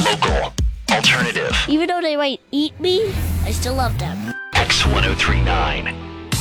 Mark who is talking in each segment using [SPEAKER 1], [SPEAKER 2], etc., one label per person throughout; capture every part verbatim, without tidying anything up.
[SPEAKER 1] Local. Alternative.
[SPEAKER 2] Even though they might eat me, I still love them.
[SPEAKER 1] X ten thirty-nine.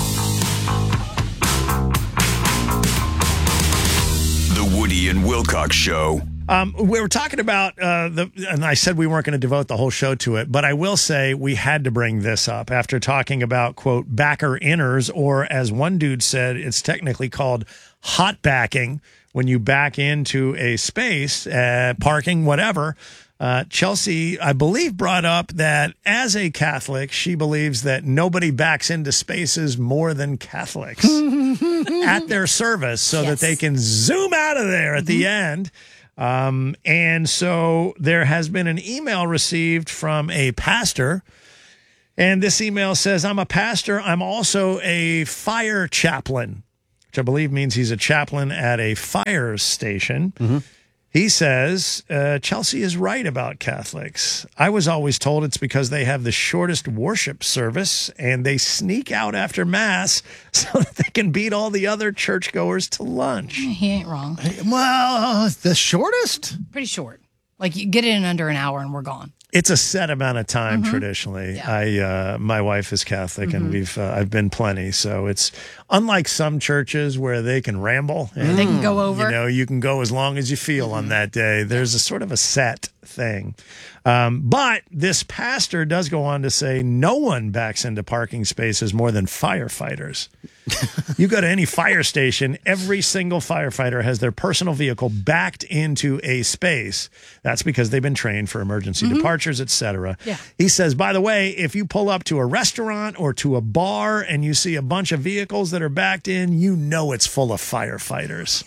[SPEAKER 3] The Woody and Wilcox Show.
[SPEAKER 4] Um, we were talking about, uh, the, and I said we weren't going to devote the whole show to it, but I will say we had to bring this up after talking about, quote, backer inners, or as one dude said, it's technically called hot backing when you back into a space, uh, parking, whatever. Uh, Chelsea, I believe, brought up that as a Catholic, she believes that nobody backs into spaces more than Catholics at their service so
[SPEAKER 5] Yes.
[SPEAKER 4] that they can zoom out of there at the end. Um, and so there has been an email received from a pastor, and this email says, I'm a pastor. I'm also a fire chaplain, which I believe means he's a chaplain at a fire station.
[SPEAKER 6] Mm-hmm.
[SPEAKER 4] He says, uh, Chelsea is right about Catholics. I was always told it's because they have the shortest worship service and they sneak out after Mass so that they can beat all the other churchgoers to lunch.
[SPEAKER 5] He ain't wrong.
[SPEAKER 6] Well, the shortest?
[SPEAKER 5] Pretty short. Like, you get it in under an hour and we're gone.
[SPEAKER 4] It's a set amount of time
[SPEAKER 5] Mhm.
[SPEAKER 4] traditionally.
[SPEAKER 5] Yeah.
[SPEAKER 4] I, uh, my wife is Catholic,
[SPEAKER 5] Mhm.
[SPEAKER 4] and we've uh, I've been plenty. So it's unlike some churches where they can ramble. And,
[SPEAKER 5] They can go over.
[SPEAKER 4] You know, you can go as long as you feel on that day. There's a sort of a set thing. Um, but this pastor does go on to say no one backs into parking spaces more than firefighters. You go to any fire station, every single firefighter has their personal vehicle backed into a space. That's because they've been trained for emergency
[SPEAKER 5] Mhm.
[SPEAKER 4] departures, et cetera.
[SPEAKER 5] Yeah.
[SPEAKER 4] He says, by the way, if you pull up to a restaurant or to a bar and you see a bunch of vehicles that are backed in, you know it's full of firefighters.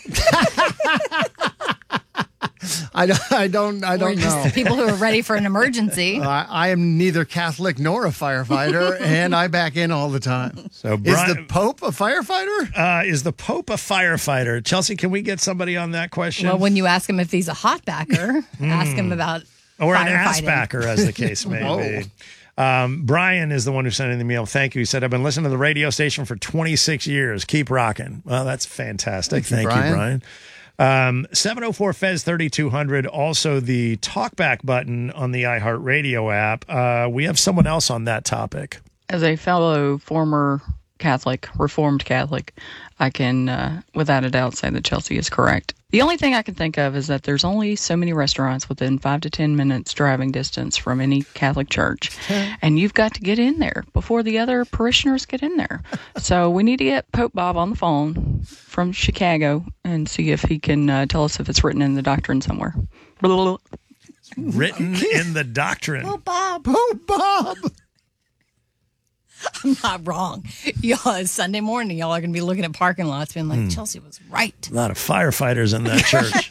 [SPEAKER 6] I don't, I don't, I
[SPEAKER 5] Or
[SPEAKER 6] don't
[SPEAKER 5] just
[SPEAKER 6] know.
[SPEAKER 5] people who are ready for an emergency.
[SPEAKER 6] I, I am neither Catholic nor a firefighter, and I back in all the time.
[SPEAKER 4] So
[SPEAKER 6] Is
[SPEAKER 4] Brian-
[SPEAKER 6] the Pope a firefighter?
[SPEAKER 4] Uh, is the Pope a firefighter? Chelsea, can we get somebody on that question?
[SPEAKER 5] Well, when you ask him if he's a hot backer, ask him about
[SPEAKER 4] Or an ass
[SPEAKER 5] firefighting.
[SPEAKER 4] backer, as the case may be. Um, Brian is the one who sent in the email. Thank you. He said, I've been listening to the radio station for twenty-six years. Keep rocking. Well, that's fantastic.
[SPEAKER 6] Thank you,
[SPEAKER 4] Thank you,
[SPEAKER 6] Brian.
[SPEAKER 4] Brian. Um, seven oh four F E Z thirty-two hundred, also the talkback button on the iHeartRadio app. Uh, we have someone else on that topic.
[SPEAKER 7] As a fellow former Catholic, Reformed Catholic, I can, uh, without a doubt, say that Chelsea is correct. The only thing I can think of is that there's only so many restaurants within five to ten minutes driving distance from any Catholic church, and you've got to get in there before the other parishioners get in there. So we need to get Pope Bob on the phone from Chicago and see if he can uh, tell us if it's written in the doctrine somewhere.
[SPEAKER 4] Written in the doctrine.
[SPEAKER 5] Oh, Bob.
[SPEAKER 6] Oh, Bob.
[SPEAKER 5] I'm not wrong. Y'all, it's Sunday morning. Y'all are going to be looking at parking lots being like,
[SPEAKER 4] Hmm.
[SPEAKER 5] Chelsea was right.
[SPEAKER 4] A lot of firefighters in that church.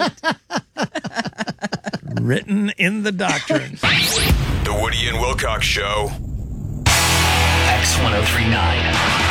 [SPEAKER 4] Written in the doctrine.
[SPEAKER 3] The Woody and Wilcox Show.
[SPEAKER 1] X ten thirty-nine.